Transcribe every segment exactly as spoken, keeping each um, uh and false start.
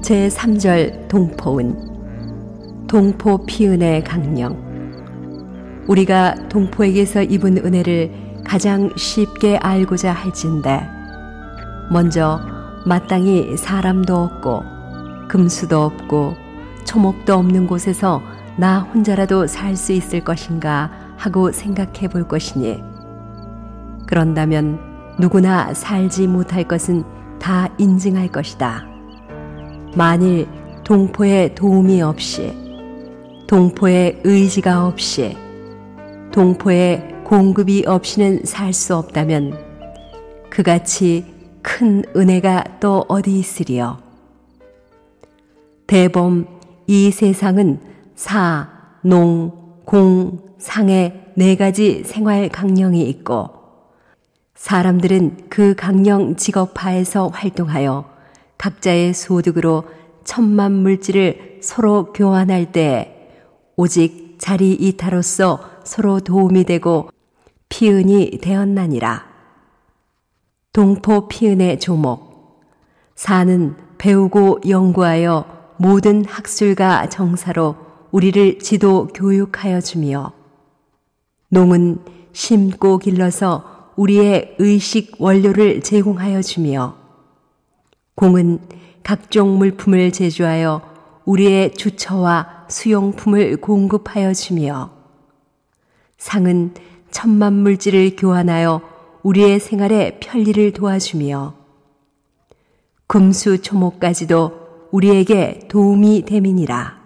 제삼 절 동포은. 동포 피은의 강령. 우리가 동포에게서 입은 은혜를 가장 쉽게 알고자 할진대 먼저 마땅히 사람도 없고 금수도 없고 초목도 없는 곳에서 나 혼자라도 살 수 있을 것인가 하고 생각해 볼 것이니, 그런다면 누구나 살지 못할 것은 다 인증할 것이다. 만일 동포의 도움이 없이, 동포의 의지가 없이, 동포의 공급이 없이는 살 수 없다면 그같이 큰 은혜가 또 어디 있으리요. 대범 이 세상은 사, 농, 공, 상의 네 가지 생활 강령이 있고, 사람들은 그 강령 직업하에서 활동하여 각자의 소득으로 천만 물질을 서로 교환할 때 오직 자리 이타로서 서로 도움이 되고 피은이 되었나니라. 동포 피은의 조목. 사는 배우고 연구하여 모든 학술과 정사로 우리를 지도 교육하여 주며, 농은 심고 길러서 우리의 의식 원료를 제공하여 주며, 공은 각종 물품을 제조하여 우리의 주처와 수용품을 공급하여 주며, 상은 천만 물질을 교환하여 우리의 생활에 편리를 도와주며, 금수초목까지도 우리에게 도움이 됨이니라.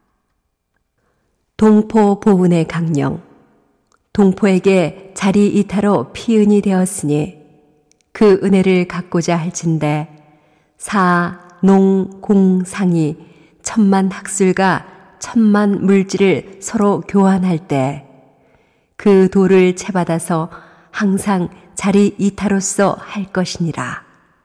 동포 보은의 강령. 동포에게 자리 이타로 피은이 되었으니 그 은혜를 갖고자 할진대 사, 농, 공, 상이 천만 학술과 천만 물질을 서로 교환할 때 그 도를 채받아서 항상 자리 이타로서 할 것이니라.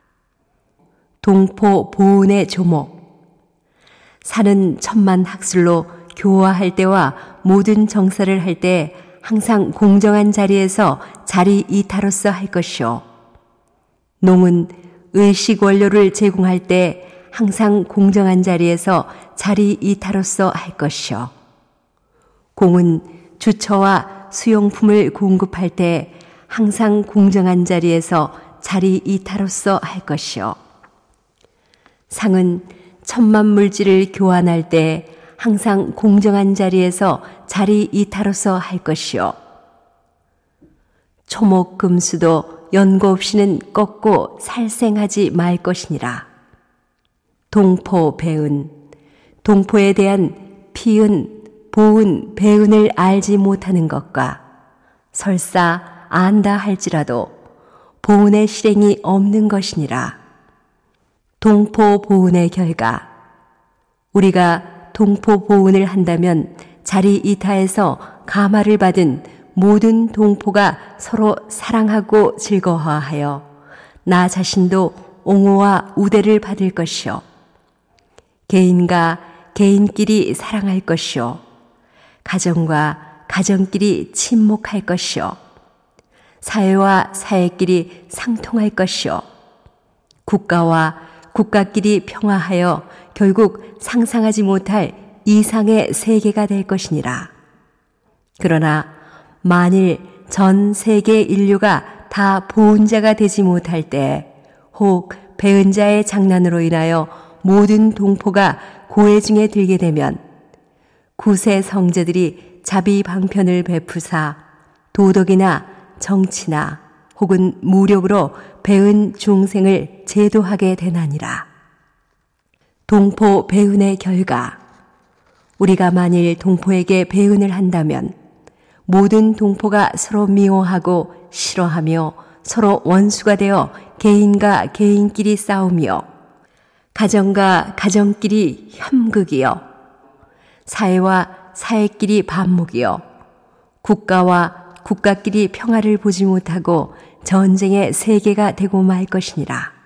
동포 보은의 조목. 사는 천만 학술로 교화할 때와 모든 정사를 할 때 항상 공정한 자리에서 자리 이타로서 할 것이요. 농은 의식 원료를 제공할 때 항상 공정한 자리에서 자리 이타로서 할 것이요. 공은 주처와 수용품을 공급할 때 항상 공정한 자리에서 자리 이타로서 할 것이요. 상은 천만 물질을 교환할 때 항상 공정한 자리에서 자리 이타로서 할 것이요. 초목 금수도 연고 없이는 꺾고 살생하지 말 것이니라. 동포 배은. 동포에 대한 피은, 보은, 배은을 알지 못하는 것과 설사 안다 할지라도 보은의 실행이 없는 것이니라. 동포 보은의 결과. 우리가 동포 보은을 한다면 자리 이타에서 감화를 받은 모든 동포가 서로 사랑하고 즐거워하여 나 자신도 옹호와 우대를 받을 것이요. 개인과 개인끼리 사랑할 것이요. 가정과 가정끼리 친목할 것이요. 사회와 사회끼리 상통할 것이요. 국가와 국가끼리 평화하여 결국 상상하지 못할 이상의 세계가 될 것이니라. 그러나 만일 전 세계 인류가 다 보은자가 되지 못할 때, 혹 배은자의 장난으로 인하여 모든 동포가 고해 중에 들게 되면 구세 성제들이 자비 방편을 베푸사 도덕이나 정치나 혹은 무력으로 배은 중생을 제도하게 되나니라. 동포 배은의 결과. 우리가 만일 동포에게 배은을 한다면 모든 동포가 서로 미워하고 싫어하며 서로 원수가 되어 개인과 개인끼리 싸우며 가정과 가정끼리 협극이요, 사회와 사회끼리 반목이요, 국가와 국가끼리 평화를 보지 못하고 전쟁의 세계가 되고 말 것이니라.